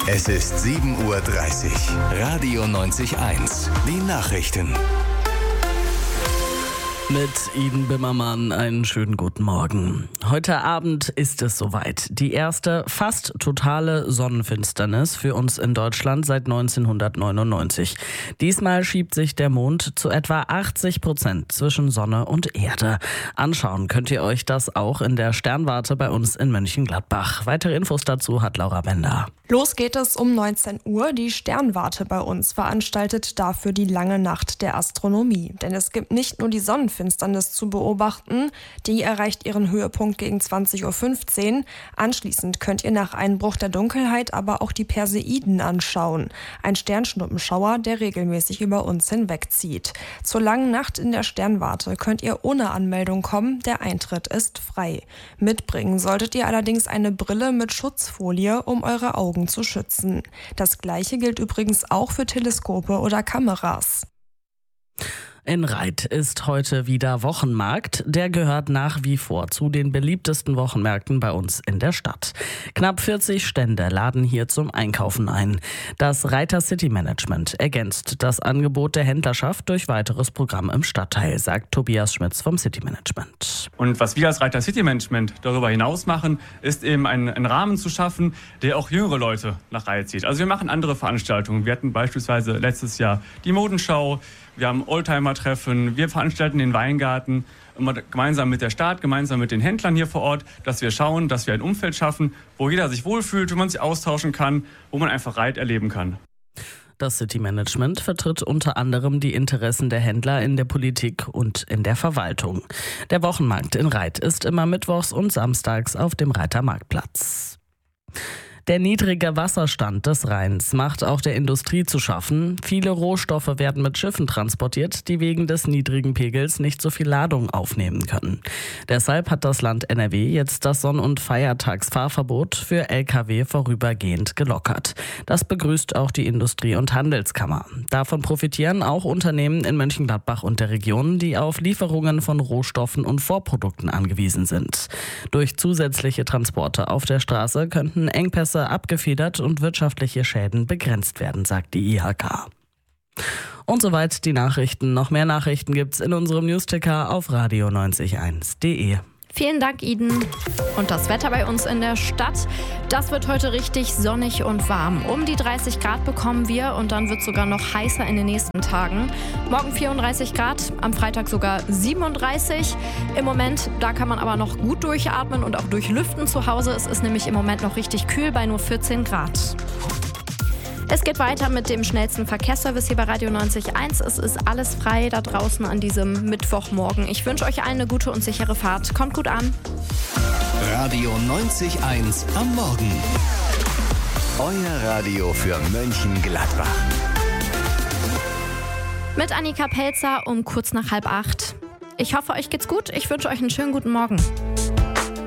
Es ist 7:30 Uhr. Radio 90.1. Die Nachrichten. Mit Iden Bimmermann einen schönen guten Morgen. Heute Abend ist es soweit. Die erste fast totale Sonnenfinsternis für uns in Deutschland seit 1999. Diesmal schiebt sich der Mond zu etwa 80% zwischen Sonne und Erde. Anschauen könnt ihr euch das auch in der Sternwarte bei uns in Mönchengladbach. Weitere Infos dazu hat Laura Bender. Los geht es um 19 Uhr. Die Sternwarte bei uns veranstaltet dafür die lange Nacht der Astronomie. Denn es gibt nicht nur die Sonnenfinsternis zu beobachten, die erreicht ihren Höhepunkt gegen 20:15 Uhr. Anschließend könnt ihr nach Einbruch der Dunkelheit aber auch die Perseiden anschauen. Ein Sternschnuppenschauer, der regelmäßig über uns hinwegzieht. Zur langen Nacht in der Sternwarte könnt ihr ohne Anmeldung kommen. Der Eintritt ist frei. Mitbringen solltet ihr allerdings eine Brille mit Schutzfolie, um eure Augen zu schützen. Das Gleiche gilt übrigens auch für Teleskope oder Kameras. In Reit ist heute wieder Wochenmarkt. Der gehört nach wie vor zu den beliebtesten Wochenmärkten bei uns in der Stadt. Knapp 40 Stände laden hier zum Einkaufen ein. Das Reiter City Management ergänzt das Angebot der Händlerschaft durch weiteres Programm im Stadtteil, sagt Tobias Schmitz vom City Management. Und was wir als Reiter City Management darüber hinaus machen, ist eben einen Rahmen zu schaffen, der auch jüngere Leute nach Reit zieht. Also wir machen andere Veranstaltungen. Wir hatten beispielsweise letztes Jahr die Modenschau. Wir haben Oldtimer-Treffen, wir veranstalten den Weingarten, immer gemeinsam mit der Stadt, gemeinsam mit den Händlern hier vor Ort, dass wir schauen, dass wir ein Umfeld schaffen, wo jeder sich wohlfühlt, wo man sich austauschen kann, wo man einfach Reit erleben kann. Das City Management vertritt unter anderem die Interessen der Händler in der Politik und in der Verwaltung. Der Wochenmarkt in Reit ist immer mittwochs und samstags auf dem Reiter Marktplatz. Der niedrige Wasserstand des Rheins macht auch der Industrie zu schaffen. Viele Rohstoffe werden mit Schiffen transportiert, die wegen des niedrigen Pegels nicht so viel Ladung aufnehmen können. Deshalb hat das Land NRW jetzt das Sonn- und Feiertagsfahrverbot für Lkw vorübergehend gelockert. Das begrüßt auch die Industrie- und Handelskammer. Davon profitieren auch Unternehmen in Mönchengladbach und der Region, die auf Lieferungen von Rohstoffen und Vorprodukten angewiesen sind. Durch zusätzliche Transporte auf der Straße könnten Engpässe abgefedert und wirtschaftliche Schäden begrenzt werden, sagt die IHK. Und soweit die Nachrichten. Noch mehr Nachrichten gibt's in unserem Newsticker auf radio901.de. Vielen Dank, Iden. Und das Wetter bei uns in der Stadt, das wird heute richtig sonnig und warm. Um die 30 Grad bekommen wir und dann wird es sogar noch heißer in den nächsten Tagen. Morgen 34 Grad, am Freitag sogar 37. Im Moment, da kann man aber noch gut durchatmen und auch durchlüften zu Hause. Es ist nämlich im Moment noch richtig kühl bei nur 14 Grad. Es geht weiter mit dem schnellsten Verkehrsservice hier bei Radio 90.1. Es ist alles frei da draußen an diesem Mittwochmorgen. Ich wünsche euch eine gute und sichere Fahrt. Kommt gut an. Radio 90.1 am Morgen. Euer Radio für Mönchengladbach. Mit Annika Pelzer um kurz nach 7:30. Ich hoffe, euch geht's gut. Ich wünsche euch einen schönen guten Morgen.